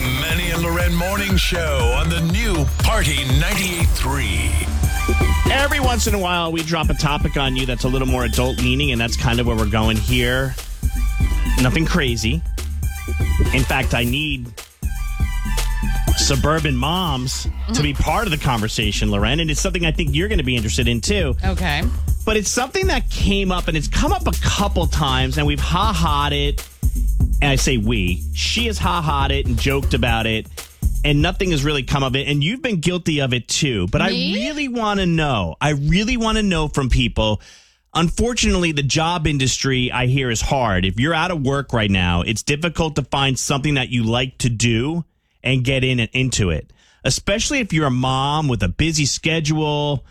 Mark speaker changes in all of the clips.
Speaker 1: The Manny and Loren Morning Show on the new Party 98.3.
Speaker 2: Every once in a while, we drop a topic on you that's a little more adult-leaning, and that's kind of where we're going here. Nothing crazy. In fact, I need suburban moms to be part of the conversation, Loren, and it's something I think you're going to be interested in, too.
Speaker 3: Okay.
Speaker 2: But it's something that came up, and it's come up a couple times, and we've ha-ha'd it. And I say we. She has ha-ha'd it and joked about it, and nothing has really come of it. And you've been guilty of it, too. But
Speaker 3: Me?
Speaker 2: I really want to know. I really want to know from people. Unfortunately, the job industry, I hear, is hard. If you're out of work right now, it's difficult to find something that you like to do and get in and into it, especially if you're a mom with a busy schedule.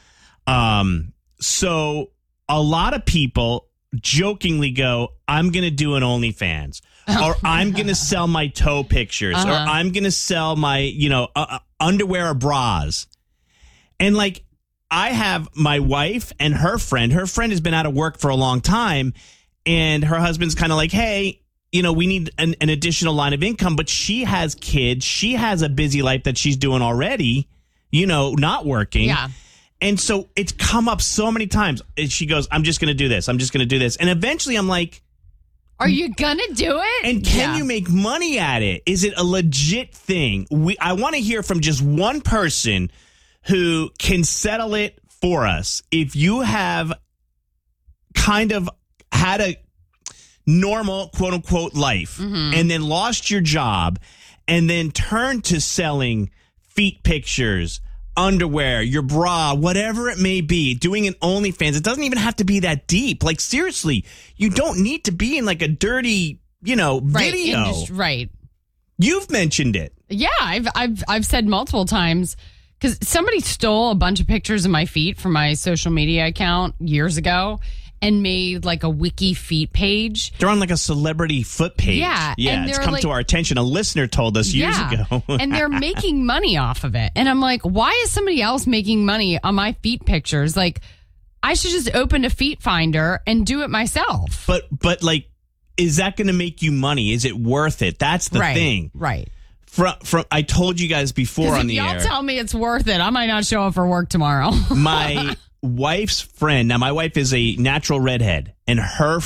Speaker 2: So a lot of people jokingly go, I'm going to do an OnlyFans, or I'm going to sell my toe pictures, or I'm going to sell my, underwear or bras. And like, I have my wife and her friend. Her friend has been out of work for a long time, and her husband's kind of like, hey, we need an additional line of income, but she has kids. She has a busy life that she's doing already, not working.
Speaker 3: Yeah.
Speaker 2: And so it's come up so many times. And she goes, I'm just going to do this. I'm just going to do this. And eventually I'm like,
Speaker 3: are you going to do it?
Speaker 2: and can you make money at it? Is it a legit thing? I want to hear from just one person who can settle it for us. If you have kind of had a normal, quote unquote, life and then lost your job and then turned to selling feet pictures, underwear, your bra, whatever it may be, doing an OnlyFans. It doesn't even have to be that deep. Like, seriously, you don't need to be in like a dirty, video.
Speaker 3: Right.
Speaker 2: You've mentioned it.
Speaker 3: Yeah, I've said multiple times, because somebody stole a bunch of pictures of my feet from my social media account years ago and made like a wiki feet page.
Speaker 2: They're on like a celebrity foot page.
Speaker 3: Yeah.
Speaker 2: Yeah,
Speaker 3: and
Speaker 2: it's come to our attention. A listener told us years ago.
Speaker 3: And they're making money off of it. And I'm like, why is somebody else making money on my feet pictures? Like, I should just open a feet finder and do it myself.
Speaker 2: But like, is that going to make you money? Is it worth it? That's the thing.
Speaker 3: Right.
Speaker 2: From I told you guys before on the air.
Speaker 3: If y'all tell me it's worth it, I might not show up for work tomorrow.
Speaker 2: My wife's friend. Now, my wife is a natural redhead, and her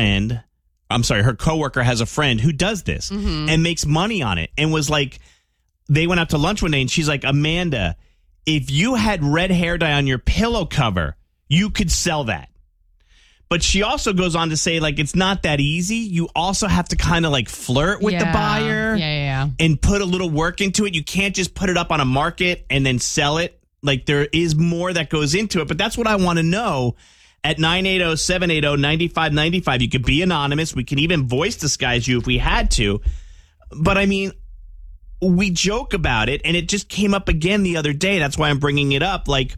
Speaker 2: coworker has a friend who does this and makes money on it, and was like, they went out to lunch one day, and she's like, Amanda, if you had red hair dye on your pillow cover, you could sell that. But she also goes on to say, like, it's not that easy. You also have to kind of like flirt with the buyer and put a little work into it. You can't just put it up on a market and then sell it. Like, there is more that goes into it. But that's what I want to know at 980-780-9595. You could be anonymous. We could even voice disguise you if we had to. But, I mean, we joke about it, and it just came up again the other day. That's why I'm bringing it up. Like,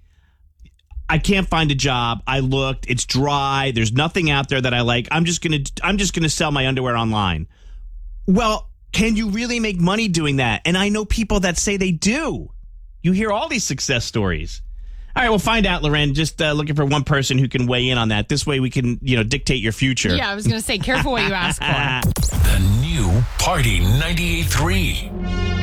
Speaker 2: I can't find a job. I looked. It's dry. There's nothing out there that I like. I'm just gonna sell my underwear online. Well, can you really make money doing that? And I know people that say they do. You hear all these success stories. All right, we'll find out, Loren. Just looking for one person who can weigh in on that. This way we can, dictate your future.
Speaker 3: Yeah, I was going to say, careful what you ask for.
Speaker 1: The new Party 98.3.